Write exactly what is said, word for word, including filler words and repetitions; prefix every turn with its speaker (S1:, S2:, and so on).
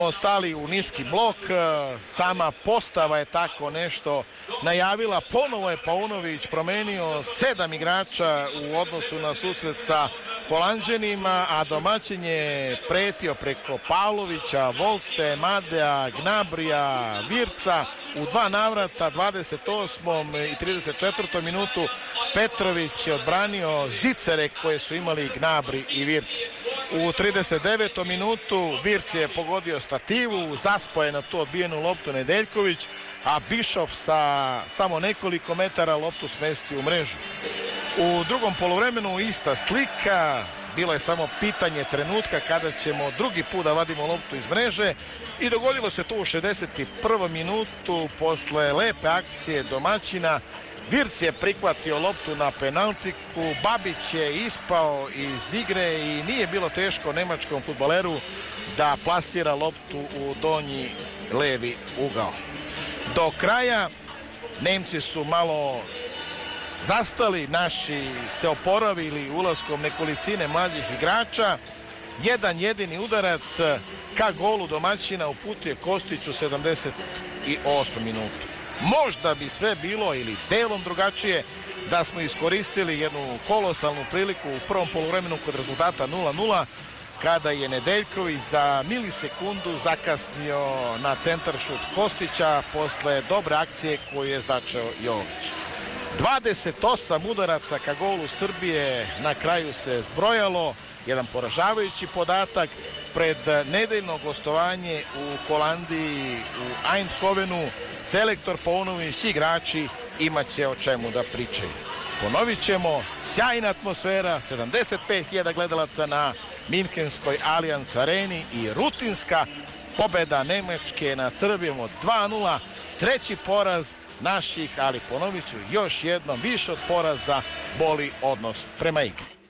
S1: Stali u niski blok, sama postava je tako nešto najavila. Ponovo je Paunović promenio sedam igrača u odnosu na susret sa Holanđanima, a domaćin je pretio preko Pavlovića, Volte, Madea, Gnabrija, Virca. U dva navrata, dvadeset osmom i trideset četvrtom minutu, Petrović je odbranio zicere koje su imali Gnabri i Virc. U trideset devetom minutu Virc je pogodio stativu, zaspo je na tu odbijenu loptu Nedeljković, a Bišov sa samo nekoliko metara loptu smesti u mrežu. U drugom poluvremenu ista slika, bilo je samo pitanje trenutka kada ćemo drugi put da vadimo loptu iz mreže i dogodilo se to u šezdeset prvom minutu posle lepe akcije domaćina. Virc je prihvatio loptu na penaltiku, Babić je ispao iz igre i nije bilo teško nemačkom fudbaleru da plasira loptu u donji levi ugao. Do kraja Nemci su malo zastali, naši se oporavili ulaskom nekolicine mlađih igrača. Jedan jedini udarac ka golu domaćina uputio Kostić u sedamdeset osmom minutu. Možda bi sve bilo ili delom drugačije da smo iskoristili jednu kolosalnu priliku u prvom poluvremenu kod rezultata nula nula, kada je Nedeljković za milisekundu zakasnio na centaršut Kostića posle dobre akcije koju je začeo Jović. dvadeset osam udaraca ka golu Srbije na kraju se zbrojalo, jedan poražavajući podatak. Pred nedeljno gostovanje u Holandiji, u Eindhovenu, selektor Paunović i igrači imaće o čemu da pričaju. Ponovit ćemo, sjajna atmosfera, sedamdeset pet hiljada gledalaca na Minhenskoj Allianz areni i rutinska pobeda Nemačke nad Srbijom od dva nula, treći poraz naših, ali ponovit ću još jednom, više od poraza boli odnos prema igri.